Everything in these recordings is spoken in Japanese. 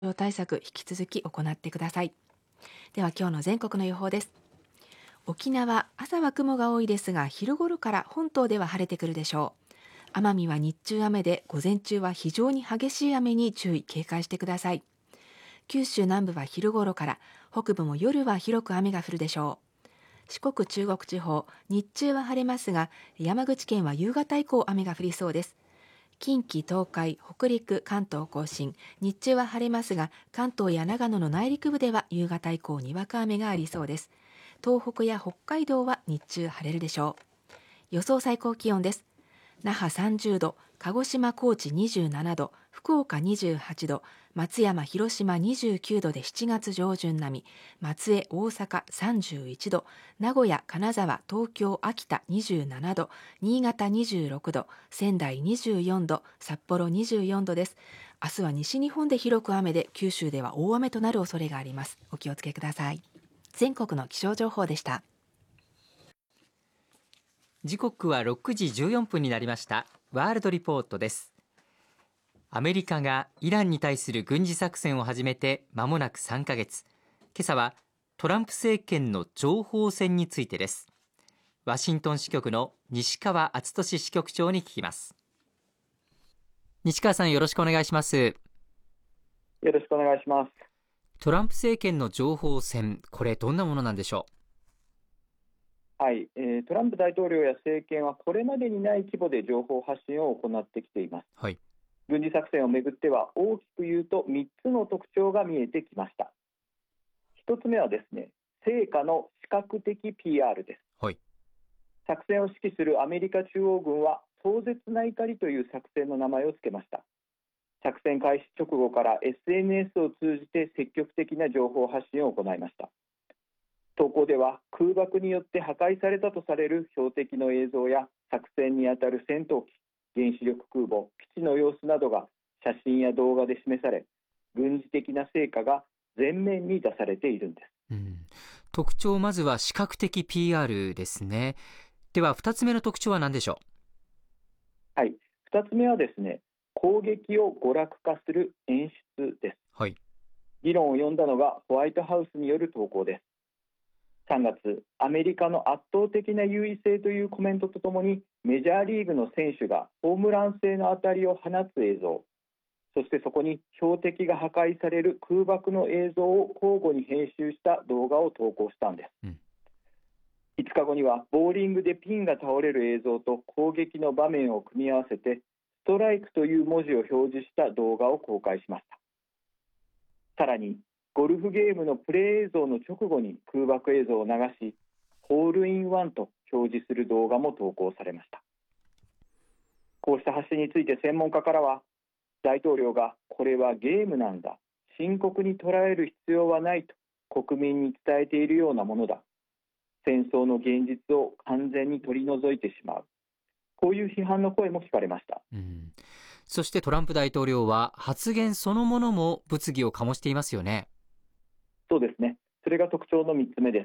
対策引き続き行ってください。では今日の全国の予報です。沖縄、朝は雲が多いですが、昼頃から本島では晴れてくるでしょう。奄美は日中雨で、午前中は非常に激しい雨に注意警戒してください。九州南部は昼頃から、北部も夜は広く雨が降るでしょう。四国、中国地方、日中は晴れますが、山口県は夕方以降雨が降りそうです。近畿、東海、北陸、関東甲信、日中は晴れますが、関東や長野の内陸部では夕方以降にわか雨がありそうです。東北や北海道は日中晴れるでしょう。予想最高気温です。那覇30度、鹿児島高知27度、福岡28度、松山広島29度で7月上旬並み、松江大阪31度、名古屋金沢東京秋田27度、新潟26度、仙台24度、札幌24度です。明日は西日本で広く雨で、九州では大雨となる恐れがあります。お気をつけください。全国の気象情報でした。 時刻は6時14分になりました。ワールドリポートです。アメリカがイランに対する軍事作戦を始めて間もなく3ヶ月。今朝はトランプ政権の情報戦についてです。ワシントン支局の西川敦俊支局長に聞きます。西川さん、よろしくお願いします。 よろしくお願いします。 トランプ政権の情報戦、これどんなものなんでしょう。 はい、トランプ大統領や政権はこれまでにない規模で情報発信を行ってきています。 はい、 軍事作戦をめぐっては大きく言うと3つの特徴が見えてきました。1つ目はですね、成果の視覚的 PR です。 はい、 作戦を指揮するアメリカ中央軍は壮絶な怒りという作戦の名前を付けました。作戦開始直後から SNS を通じて積極的な情報発信を行いました。投稿では空爆によって破壊されたとされる標的の映像や作戦にあたる戦闘機、原子力空母、基地の様子などが写真や動画で示され、軍事的な成果が前面に出されているんです。 特徴、まずは視覚的 PR ですね。では2つ目の特徴は何でしょう。はい、2つ目はですね、攻撃を娯楽化する演出です。 はい、 議論を呼んだのがホワイトハウスによる投稿です。3月、アメリカの圧倒的な優位性というコメントとともに、メジャーリーグの選手がホームラン性の当たりを放つ映像、そしてそこに標的が破壊される空爆の映像を交互に編集した動画を投稿したんです。5日後にはボーリングでピンが倒れる映像と攻撃の場面を組み合わせてストライクという文字を表示した動画を公開しました。さらにゴルフゲームのプレー映像の直後に空爆映像を流し、ホールインワンと表示する動画も投稿されました。こうした発信について専門家からは、大統領がこれはゲームなんだ、深刻に捉える必要はないと国民に伝えているようなものだ、戦争の現実を完全に取り除いてしまう、こういう批判の声も聞かれました。 そしてトランプ大統領は発言そのものも物議を醸していますよね。 そうですね、それが特徴の3つ目です。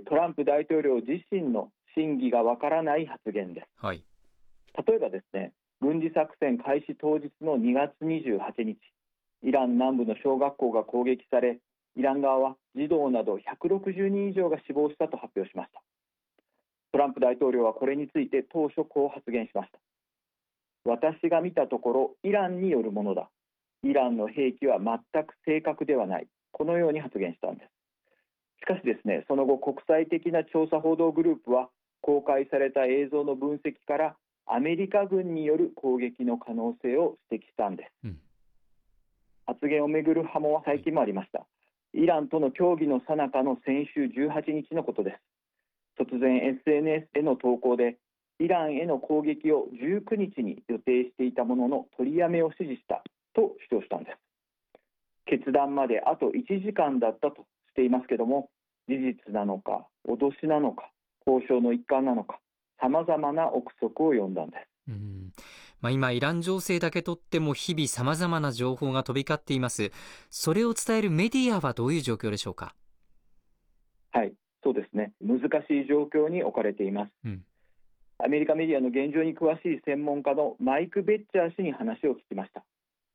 トランプ大統領自身の真偽がわからない発言です。 はい、 例えばですね、軍事作戦開始当日の2月28日、イラン南部の小学校が攻撃され、イラン側は児童など160人以上が死亡したと発表しました。トランプ大統領はこれについて当初こう発言しました。私が見たところイランによるものだ。イランの兵器は全く正確ではない。このように発言したんです。しかしですね、その後国際的な調査報道グループは公開された映像の分析からアメリカ軍による攻撃の可能性を指摘したんです。発言をめぐる波紋は最近もありました。イランとの協議の最中の先週18日のことです。突然 SNS への投稿でイランへの攻撃を19日に予定していたものの取りやめを指示したと主張したんです。決断まであと1時間だったとしていますけども、事実なのか脅しなのか交渉の一環なのか、さまざまな憶測を呼んだんです。 今イラン情勢だけとっても日々さまざまな情報が飛び交っています。それを伝えるメディアはどういう状況でしょうか。 はい、そうですね、難しい状況に置かれています。アメリカメディアの現状に詳しい専門家のマイク・ベッチャー氏に話を聞きました。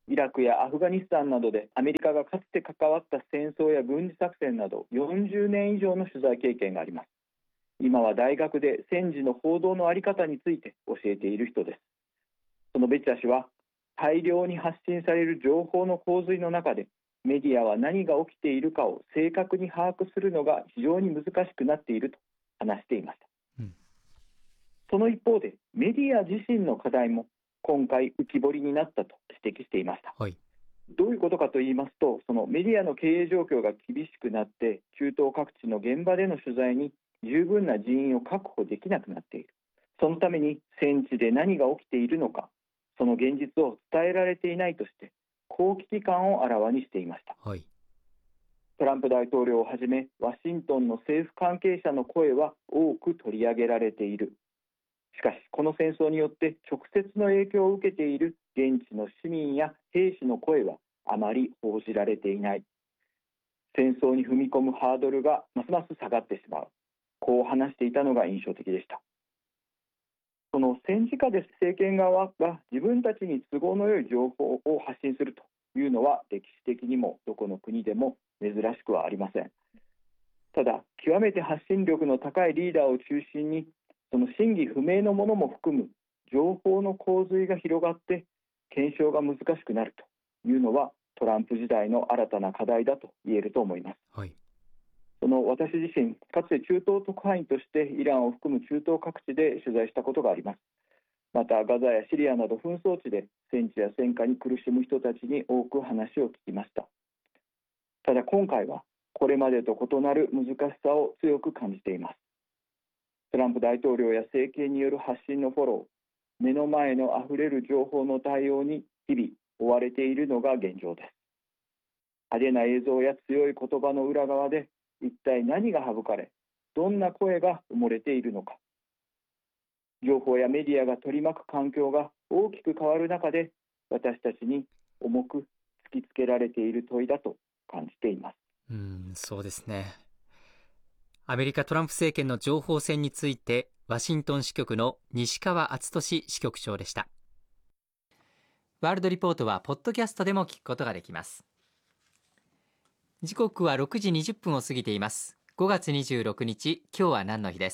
イラクやアフガニスタンなどでアメリカがかつて関わった戦争や軍事作戦など40年以上の取材経験があります。今は大学で戦時の報道の在り方について教えている人です。そのベッチャー氏は、大量に発信される情報の洪水の中でメディアは何が起きているかを正確に把握するのが非常に難しくなっていると話していました。その一方でメディア自身の課題も今回浮き彫りになったと指摘していました。どういうことかと言いますと、そのメディアの経営状況が厳しくなって中東各地の現場での取材に十分な人員を確保できなくなっている。そのために戦地で何が起きているのか、その現実を伝えられていないとしてこう危機感をあらわにしていました。トランプ大統領をはじめワシントンの政府関係者の声は多く取り上げられている。しかしこの戦争によって直接の影響を受けている現地の市民や兵士の声はあまり報じられていない。戦争に踏み込むハードルがますます下がってしまう。こう話していたのが印象的でした。その戦時下で政権側が自分たちに都合の良い情報を発信するというのは歴史的にもどこの国でも珍しくはありません。ただ極めて発信力の高いリーダーを中心にその真偽不明のものも含む情報の洪水が広がって検証が難しくなるというのはトランプ時代の新たな課題だと言えると思います。その私自身かつて中東特派員としてイランを含む中東各地で取材したことがあります。またガザやシリアなど紛争地で戦地や戦火に苦しむ人たちに多く話を聞きました。ただ今回はこれまでと異なる難しさを強く感じています。トランプ大統領や政権による発信のフォロー、目の前のあふれる情報の対応に日々追われているのが現状です。派手な映像や強い言葉の裏側で一体何が省かれ、どんな声が埋もれているのか。情報やメディアが取り巻く環境が大きく変わる中で私たちに重く突きつけられている問いだと感じています。 そうですね。アメリカトランプ政権の情報戦についてワシントン支局の西川敦俊支局長でした。ワールドリポートはポッドキャストでも聞くことができます。時刻は6時20分を過ぎています。5月26日、今日は何の日です。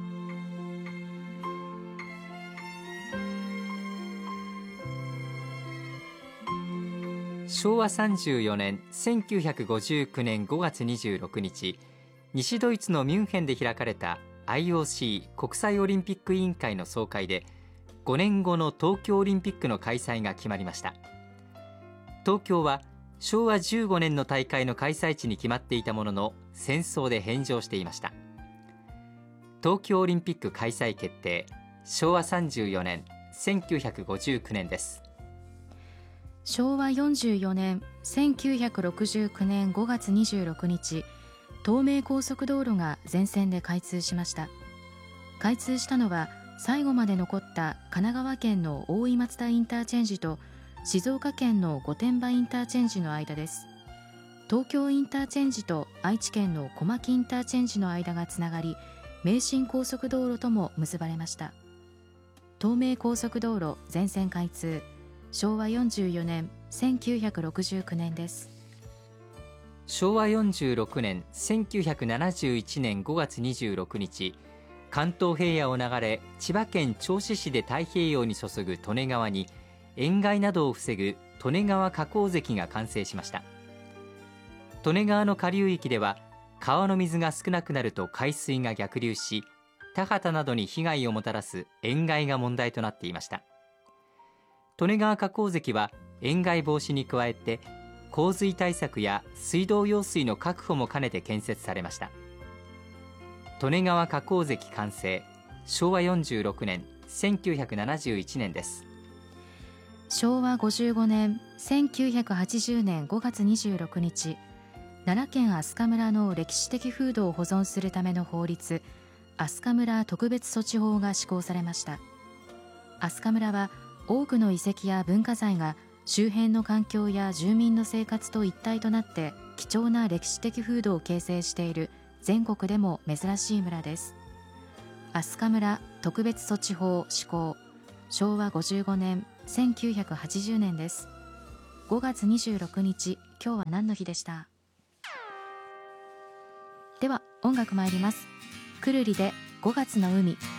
昭和34年1959年5月26日、西ドイツのミュンヘンで開かれた IOC 国際オリンピック委員会の総会で5年後の東京オリンピックの開催が決まりました。東京は昭和15年の大会の開催地に決まっていたものの戦争で返上していました。東京オリンピック開催決定、昭和34年1959年です。 昭和44年1969年5月26日、東名高速道路が全線で開通しました。開通したのは最後まで残った神奈川県の大井松田インターチェンジと静岡県の御殿場インターチェンジの間です。東京インターチェンジと愛知県の小牧インターチェンジの間がつながり、名神高速道路とも結ばれました。東名高速道路全線開通、昭和44年1969年です。 昭和46年1971年5月26日、関東平野を流れ千葉県銚子市で太平洋に注ぐ利根川に塩害などを防ぐ利根川河口堰が完成しました。利根川の下流域では川の水が少なくなると海水が逆流し、田畑などに被害をもたらす塩害が問題となっていました。利根川河口堰は塩害防止に加えて洪水対策や水道用水の確保も兼ねて建設されました。利根川河口堰完成、昭和46年1971年です。 昭和55年1980年5月26日、奈良県明日香村の歴史的風土を保存するための法律、飛鳥村特別措置法が施行されました。飛鳥村は多くの遺跡や文化財が周辺の環境や住民の生活と一体となって貴重な歴史的風土を形成している全国でも珍しい村です。飛鳥村特別措置法施行、昭和55年1980年です。 5月26日、今日は何の日でした？では音楽参ります。くるりで5月の海。